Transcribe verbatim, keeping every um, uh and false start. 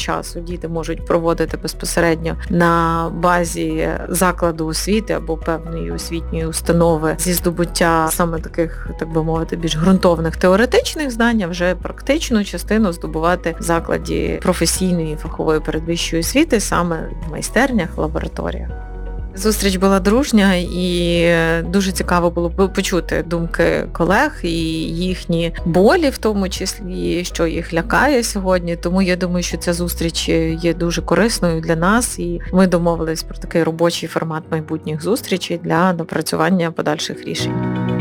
часу діти можуть проводити безпосередньо на базі закладу освіти або певної освітньої установи зі здобуття саме таких, так би мовити, більш ґрунтовних теоретичних знань, а вже практичну частину здобувати в закладі професійної фахової передвищої освіти саме в майстернях, лабораторіях. Зустріч була дружня і дуже цікаво було почути думки колег і їхні болі, в тому числі, що їх лякає сьогодні. Тому я думаю, що ця зустріч є дуже корисною для нас, і ми домовились про такий робочий формат майбутніх зустрічей для напрацювання подальших рішень.